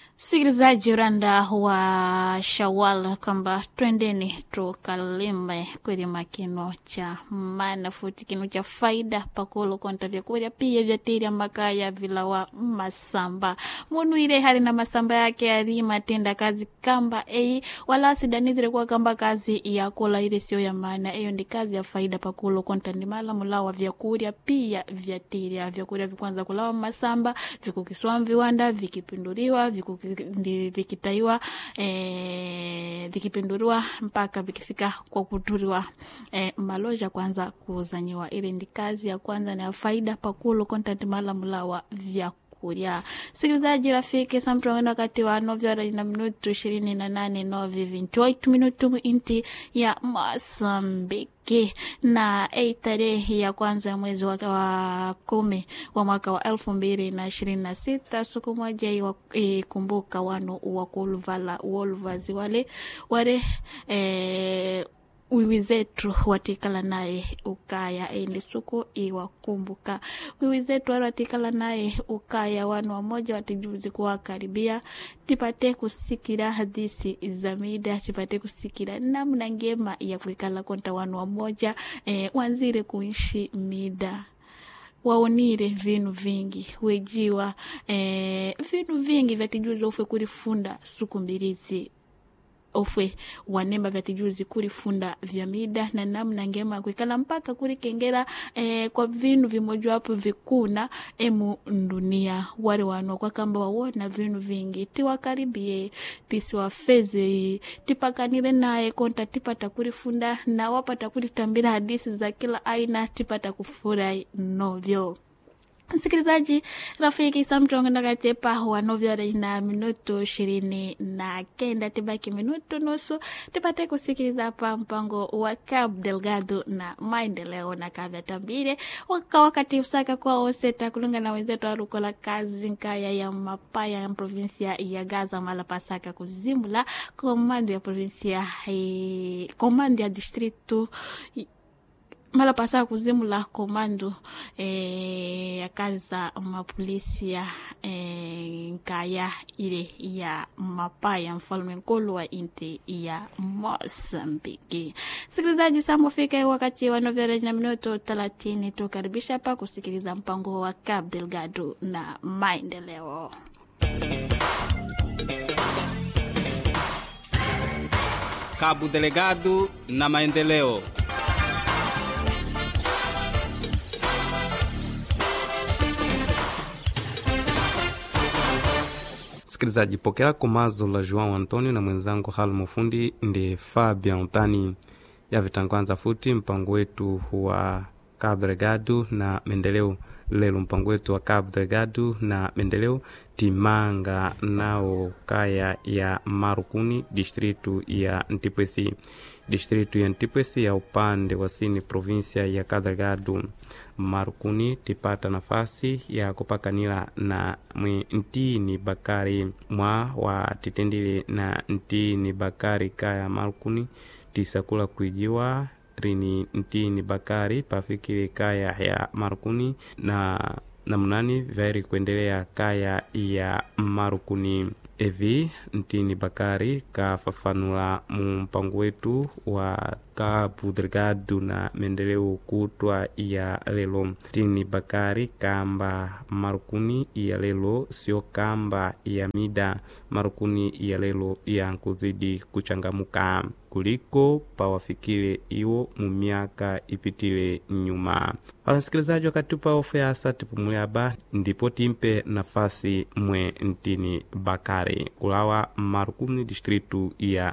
Sikilizaji uranda wa Shawal kwamba twendeni tukalime kulima kino cha maana futi kino cha faida pakulu konta vyakuria pia vyatiri makaya vilawa masamba munu ile hali na masamba yake alima tenda kazi kamba wala sidanizire kwa kamba kazi ya kula ile sio ya maana ndi kazi ya faida pakulu konta ni mala mulawa vyakuria pia vyatiri vyakuria vikwanza kulawa masamba vikukiswa viwanda vikipinduliwa vikitaiwa vikipinduriwa mpaka vikifika kwa kuturiwa maloja kwanza kuzanyiwa ile ndi kazi ya kwanza na faida pakulu content mala mulawa vya kuria. Sikilizaji rafiki samtongana wakati wa novyara na minutu 28 novi 28 minutu inti ya Mozambique na tarehe ya kwanza ya mwezi wa 10 wa mwaka wa 2026 siku moja kumbuka wano wakuluvala wolvazi wale wiwizetu watikala naye ukaya ndi suku iwakumbuka wiwizetu watikala naye ukaya wanu wamoja watijuzi kuwa karibia tipate kusikira hadisi za mida tipate kusikira namna ngema ya kuikala konta wanu wamoja wanzire kuishi mida waonire vinu vingi wejiwa vinu vingi vyatijuzi ufe kurifunda suku mbirizi ofwe wanemba vyatijuzi kurifunda vya mida na namna ngema kuikala mpaka kurikengera kwa vinu vimoja hapo vikuna dunia wale wano kwa kamba wawona vinu vingi tiwakaribie tisiwafeze tipakanire naye konta tipata kurifunda na wapata kuritambira hadisi za kila aina tipata kufurai novyo. Msikilizaji rafiki samtonga ndakatepa wanovyara ina minuto 29 tibaki minuto nusu tupate kusikiliza hapa mpango wa Cabo Delgado na maendeleo na kavya tambire wakati usaka kwa oseta kulunga na wenzetu warukola kazi nkaya ya mapaya ya provinsia ya Gaza mala pasaka kuzimula komando ya provinsia komando ya distrito mala pasa kuzimula komando ya kaza mapolisi ya nkaya ile ya mapaya mfalme nkulu wa inti ya Mozambique. Sikilizaji samofika wakati wa novela na minuto 30 tukaribisha hapa kusikiliza mpango wa Cabo Delgado na maendeleo. Cabo Delgado na maendeleo. Sikilizaji, pokea kumazo la João Antonio na mwenzangu Halmo Fundi ndi Fabian Tani ya vitangwanza futi mpango wetu wa Cabo Delgado na maendeleo. Lelo mpango wetu wa Cabo Delgado na maendeleo timanga nao kaya ya Marukuni distritu ya Ntipwesi. Distritu ya Ntipwesi ya upande wa sini provinsia ya Cabo Delgado. Marukuni tipata nafasi ya kupakanila na Ntini Bakari mwa wa titendile na Ntini Bakari kaya Marukuni tisakula kuijiwa rini Ntini Bakari pafikiri kaya ya Marukuni na namnani vairi kuendelea kaya ya Marukuni. Evi Ntini Bakari kafafanula mpango wetu wa Cabo Delgado na maendeleo kutwa ya lelo. Ntini Bakari kamba Marukuni ya lelo sio kamba ya mida. Marukuni ya lelo ya kuzidi kuchangamuka kuliko pawafikile iwo mumiaka ipitile nyuma. Walasikilizaji wakati pa ofe asa tipumuliaba ndipo timpe nafasi mwe Ntini Bakari kulawa Marukuni distritu ya